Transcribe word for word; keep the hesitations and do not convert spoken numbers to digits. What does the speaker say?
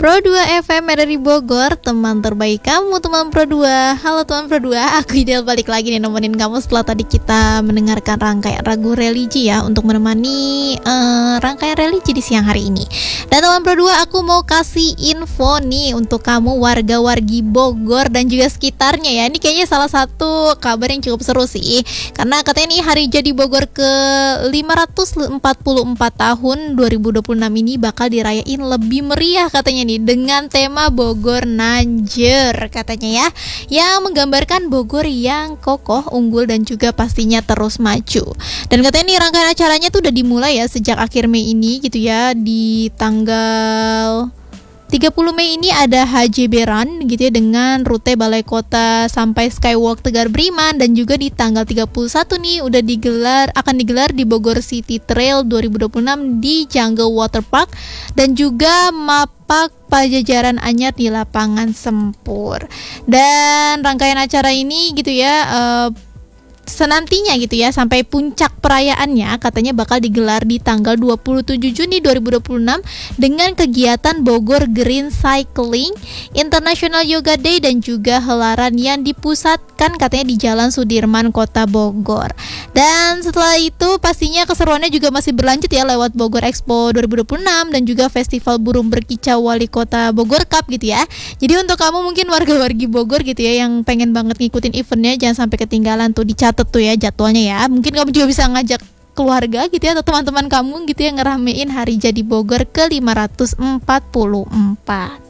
Pro dua F M dari Bogor, teman terbaik kamu, teman Pro dua. Halo teman Pro dua, aku Idel balik lagi nih nemenin kamu setelah tadi kita mendengarkan rangkaian lagu religi ya, untuk menemani uh, rangkaian religi di siang hari ini. Dan teman Pro dua, aku mau kasih info nih untuk kamu warga-wargi Bogor dan juga sekitarnya ya. Ini kayaknya salah satu kabar yang cukup seru sih, karena katanya nih hari jadi Bogor ke lima ratus empat puluh empat tahun dua ribu dua puluh enam ini bakal dirayain lebih meriah katanya nih, dengan tema Bogor Nanjeur katanya ya, yang menggambarkan Bogor yang kokoh, unggul dan juga pastinya terus maju. Dan katanya nih rangkaian acaranya tuh udah dimulai ya sejak akhir Mei ini gitu ya. Di tanggal tiga puluh Mei ini ada H J B Run gitu ya, dengan rute Balai Kota sampai Skywalk Tegar Beriman. Dan juga di tanggal tiga puluh satu nih udah digelar akan digelar di Bogor City Trail dua ribu dua puluh enam di Jungle Water Park, dan juga Mapak Pajajaran Anyar di Lapangan Sempur. Dan rangkaian acara ini gitu ya uh, senantinya gitu ya sampai puncak perayaannya katanya bakal digelar di tanggal dua puluh tujuh Juni dua ribu dua puluh enam dengan kegiatan Bogor Green Cycling, International Yoga Day dan juga helaran yang dipusatkan katanya di Jalan Sudirman Kota Bogor. Dan setelah itu pastinya keseruannya juga masih berlanjut ya lewat Bogor Expo dua ribu dua puluh enam dan juga Festival Burung Berkicau Wali Kota Bogor Cup gitu ya. Jadi untuk kamu mungkin warga-wargi Bogor gitu ya yang pengen banget ngikutin eventnya, jangan sampai ketinggalan tuh, dicatat tuh ya jadwalnya ya. Mungkin kamu juga bisa ngajak keluarga gitu ya, atau teman-teman kamu gitu yang ngeramein hari jadi Bogor ke lima ratus empat puluh empat.